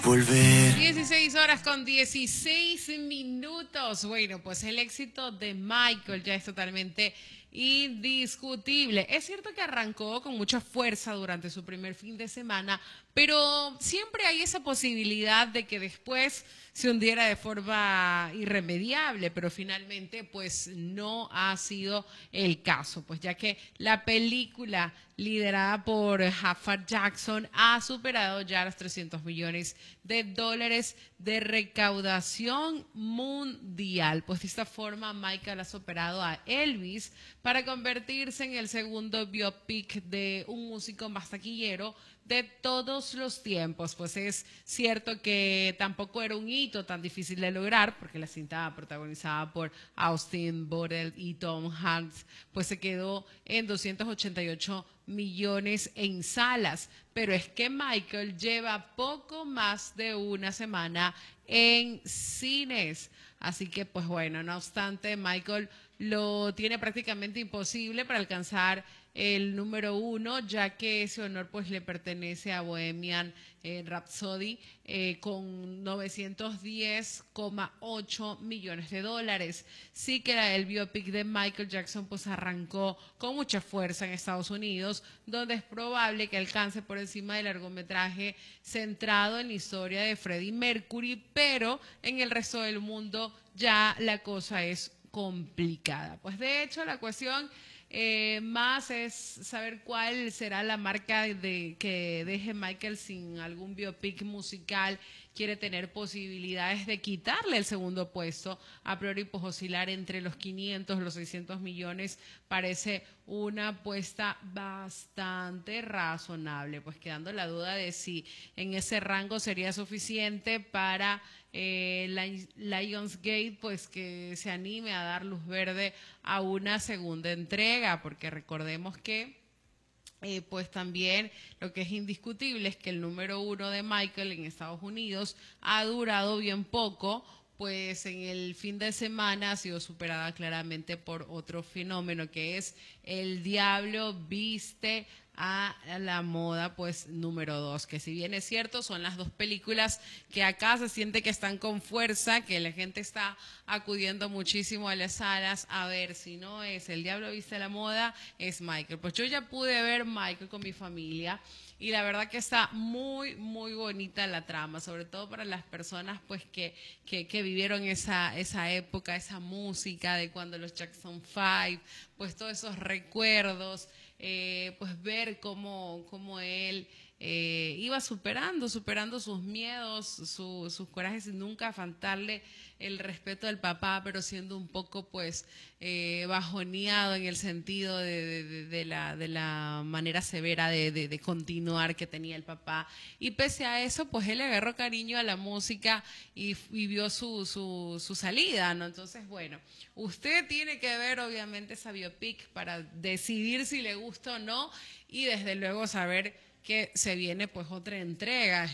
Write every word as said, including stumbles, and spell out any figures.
volver. dieciséis horas con dieciséis minutos. Bueno, pues el éxito de Michael ya es totalmente indiscutible. Es cierto que arrancó con mucha fuerza durante su primer fin de semana, pero siempre hay esa posibilidad de que después se hundiera de forma irremediable, pero finalmente pues no ha sido el caso, pues ya que la película liderada por Jafar Jackson ha superado ya los trescientos millones de dólares de recaudación mundial. Pues de esta forma Michael ha superado a Elvis para convertirse en el segundo biopic de un músico más taquillero de todos los tiempos. Pues es cierto que tampoco era un hito tan difícil de lograr, porque la cinta protagonizada por Austin Butler y Tom Hanks, pues se quedó en doscientos ochenta y ocho millones en salas. Pero es que Michael lleva poco más de una semana en cines. Así que, pues bueno, no obstante, Michael lo tiene prácticamente imposible para alcanzar el número uno, ya que ese honor pues le pertenece a Bohemian eh, Rhapsody eh, con novecientos diez coma ocho millones de dólares. Sí que la, el biopic de Michael Jackson pues arrancó con mucha fuerza en Estados Unidos, donde es probable que alcance por encima del largometraje centrado en la historia de Freddie Mercury, pero en el resto del mundo ya la cosa es complicada. Pues de hecho la cuestión eh, más es saber cuál será la marca de que deje Michael sin algún biopic musical. Quiere tener posibilidades de quitarle el segundo puesto. A priori, pues oscilar entre los quinientos, los seiscientos millones parece una apuesta bastante razonable, pues quedando la duda de si en ese rango sería suficiente para eh, Lionsgate, pues que se anime a dar luz verde a una segunda entrega, porque recordemos que Eh, pues también lo que es indiscutible es que el número uno de Michael en Estados Unidos ha durado bien poco, pues en el fin de semana ha sido superada claramente por otro fenómeno que es El Diablo Viste a la Moda, pues número dos, que si bien es cierto son las dos películas que acá se siente que están con fuerza, que la gente está acudiendo muchísimo a las salas a ver. Si no es El Diablo Viste a la Moda, es Michael. Pues yo ya pude ver Michael con mi familia y la verdad que está muy, muy bonita la trama, sobre todo para las personas pues que, que, que vivieron esa, esa época, esa música de cuando los Jackson Five, pues todos esos recuerdos, eh, pues ver cómo, cómo él eh, iba superando, superando sus miedos, su, sus corajes, sin nunca faltarle el respeto del papá, pero siendo un poco pues eh, bajoneado en el sentido de, de, de, la, de la manera severa de, de, de continuar que tenía el papá. Y pese a eso, pues él le agarró cariño a la música y, y vio su, su, su salida, ¿no? Entonces, bueno, usted tiene que ver obviamente esa biopic para decidir si le gusta o no y desde luego saber que se viene pues otra entrega.